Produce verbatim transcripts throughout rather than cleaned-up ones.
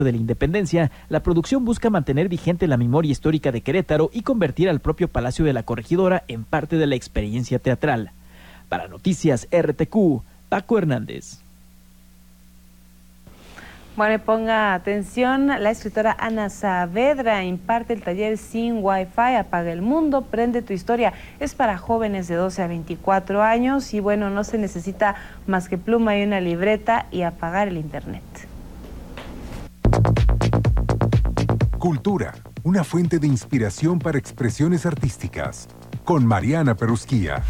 de la Independencia, la producción busca mantener vigente la memoria histórica de Querétaro y convertir al propio Palacio de la Corregidora en parte de la experiencia teatral. Para Noticias R T Q, Paco Hernández. Bueno, y ponga atención, la escritora Ana Saavedra imparte el taller Sin Wi-Fi, apaga el mundo, prende tu historia. Es para jóvenes de doce a veinticuatro años y bueno, no se necesita más que pluma y una libreta y apagar el internet. Cultura, una fuente de inspiración para expresiones artísticas. Con Mariana Perusquía.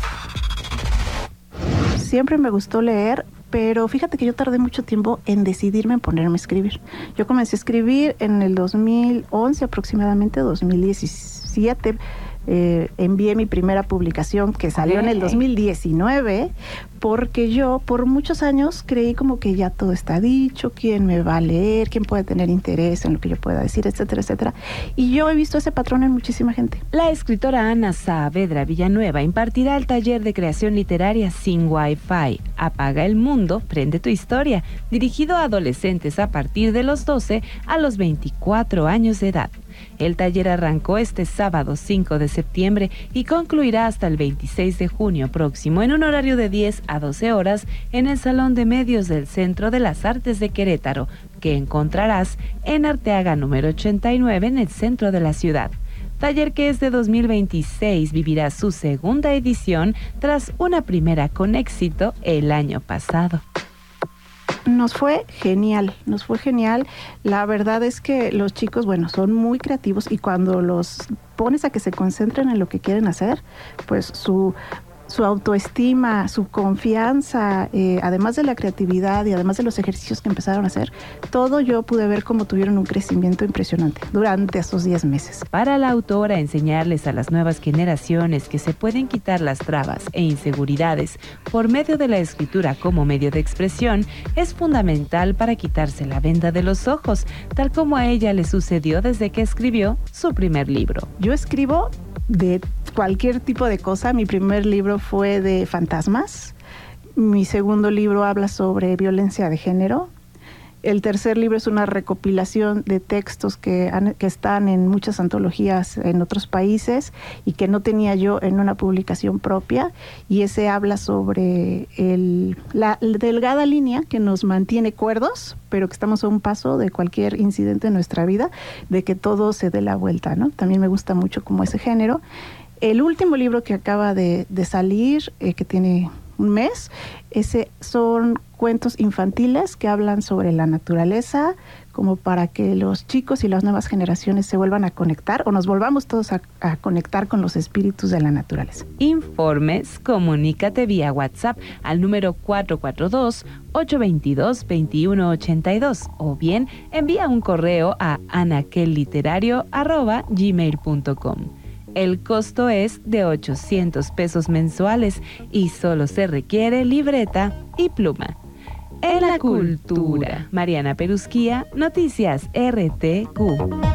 Siempre me gustó leer, pero fíjate que yo tardé mucho tiempo en decidirme en ponerme a escribir. Yo comencé a escribir en el dos mil once, aproximadamente dos mil diecisiete. Eh, envié mi primera publicación que salió okay. en el dos mil diecinueve, porque yo por muchos años creí como que ya todo está dicho, quién me va a leer, quién puede tener interés en lo que yo pueda decir, etcétera, etcétera. Y yo he visto ese patrón en muchísima gente. La escritora Ana Saavedra Villanueva impartirá el taller de creación literaria Sin Wi-Fi, apaga el mundo, prende tu historia, dirigido a adolescentes a partir de los doce a los veinticuatro años de edad. El taller arrancó este sábado cinco de septiembre y concluirá hasta el veintiséis de junio próximo en un horario de diez a doce horas en el Salón de Medios del Centro de las Artes de Querétaro, que encontrarás en Arteaga número ochenta y nueve en el centro de la ciudad. Taller que desde dos mil veintiséis vivirá su segunda edición tras una primera con éxito el año pasado. Nos fue genial, nos fue genial. La verdad es que los chicos, bueno, son muy creativos y cuando los pones a que se concentren en lo que quieren hacer, pues su... su autoestima, su confianza, eh, además de la creatividad y además de los ejercicios que empezaron a hacer, todo yo pude ver cómo tuvieron un crecimiento impresionante durante esos diez meses. Para la autora, enseñarles a las nuevas generaciones que se pueden quitar las trabas e inseguridades por medio de la escritura como medio de expresión es fundamental para quitarse la venda de los ojos, tal como a ella le sucedió desde que escribió su primer libro. Yo escribo de cualquier tipo de cosa. Mi primer libro fue de fantasmas. Mi segundo libro habla sobre violencia de género. El tercer libro es una recopilación de textos que, han, que están en muchas antologías en otros países y que no tenía yo en una publicación propia. Y ese habla sobre el, la, la delgada línea que nos mantiene cuerdos, pero que estamos a un paso de cualquier incidente en nuestra vida, de que todo se dé la vuelta, ¿no? También me gusta mucho como ese género. El último libro que acaba de, de salir, eh, que tiene un mes, ese son cuentos infantiles que hablan sobre la naturaleza, como para que los chicos y las nuevas generaciones se vuelvan a conectar o nos volvamos todos a, a conectar con los espíritus de la naturaleza. Informes, comunícate vía WhatsApp al número cuatro cuatro dos, ocho dos dos, dos uno ocho dos o bien envía un correo a anaquelliterario arroba gmail punto com. El costo es de ochocientos pesos mensuales y solo se requiere libreta y pluma. En la cultura, Mariana Perusquía, Noticias R T Q.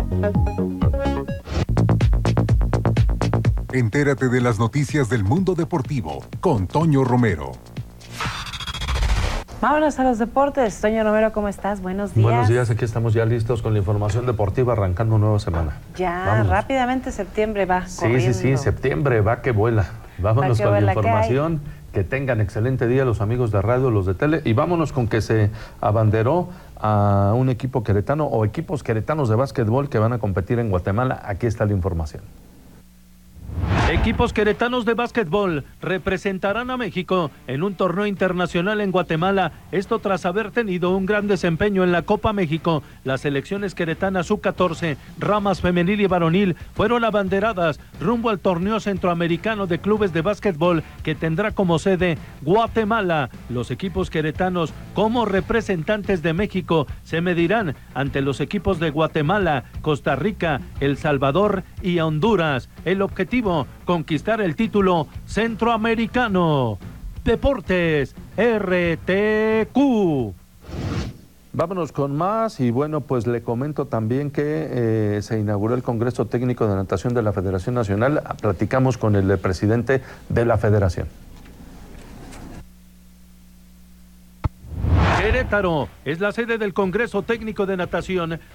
Entérate de las noticias del mundo deportivo con Toño Romero. Vámonos a los deportes. Toño Romero, ¿cómo estás? Buenos días. Buenos días, aquí estamos ya listos con la información deportiva, arrancando nueva semana. Ya, Vámonos. Rápidamente septiembre va Sí, corriendo. sí, sí, septiembre va que vuela. Vámonos que con vuela, la información. Que tengan excelente día los amigos de radio, los de tele. Y vámonos con que se abanderó a un equipo queretano o equipos queretanos de básquetbol que van a competir en Guatemala. Aquí está la información. Equipos queretanos de básquetbol representarán a México en un torneo internacional en Guatemala, esto tras haber tenido un gran desempeño en la Copa México. Las selecciones queretanas U catorce, ramas femenil y varonil, fueron abanderadas rumbo al torneo centroamericano de clubes de básquetbol que tendrá como sede Guatemala. Los equipos queretanos, como representantes de México, se medirán ante los equipos de Guatemala, Costa Rica, El Salvador y Honduras. El objetivo, conquistar el título centroamericano. Deportes R T Q. Vámonos con más y bueno, pues le comento también que eh, se inauguró el Congreso Técnico de Natación de la Federación Nacional. Platicamos con el presidente de la Federación. Querétaro es la sede del Congreso Técnico de Natación